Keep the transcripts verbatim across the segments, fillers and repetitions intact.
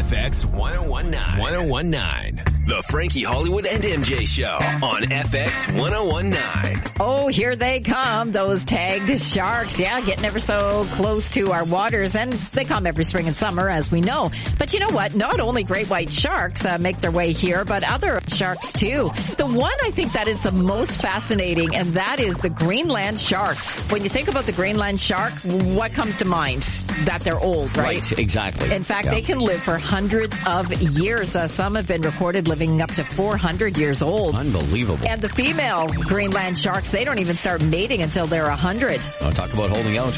F X ten nineteen. The Frankie Hollywood and M J Show on F X ten nineteen. Oh, here they come, those tagged sharks. Yeah, getting ever so close to our waters, and they come every spring and summer, as we know. But you know what? Not only great white sharks uh, make their way here, but other sharks too. The one I think that is the most fascinating, and that is the Greenland shark. When you think about the Greenland shark, what comes to mind? That they're old, right? Right, exactly. In fact, yeah. they can live for hundreds of years. Uh, some have been recorded living up to four hundred years old. Unbelievable. And the female Greenland sharks, they don't even start mating until they're one hundred. Oh, talk about holding out.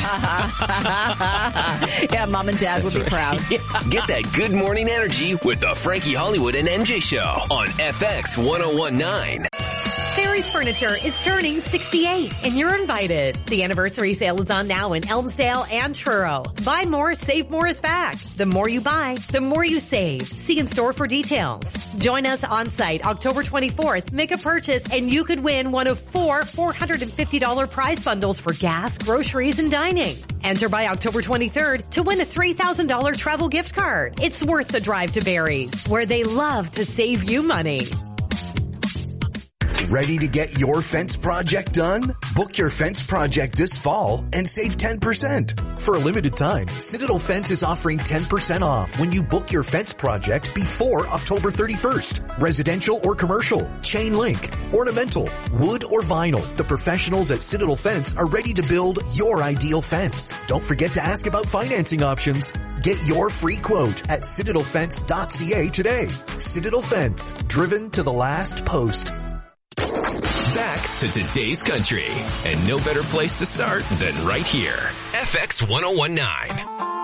Yeah, mom and dad That's would be right. proud. Yeah. Get that good morning energy with the Frankie Hollywood and M J Show on F X ten nineteen. Barry's Furniture is turning sixty-eight, and you're invited. The anniversary sale is on now in Elmsdale and Truro. Buy more, save more is back. The more you buy, the more you save. See in store for details. Join us on site October twenty-fourth. Make a purchase, and you could win one of four four hundred fifty dollars prize bundles for gas, groceries, and dining. Enter by October twenty-third to win a three thousand dollars travel gift card. It's worth the drive to Barry's, where they love to save you money. Ready to get your fence project done? Book your fence project this fall and save ten percent. For a limited time, Citadel Fence is offering ten percent off when you book your fence project before October thirty-first. Residential or commercial, chain link, ornamental, wood or vinyl. The professionals at Citadel Fence are ready to build your ideal fence. Don't forget to ask about financing options. Get your free quote at citadel fence dot c a today. Citadel Fence, driven to the last post. Back to today's country, and no better place to start than right here. F X ten nineteen.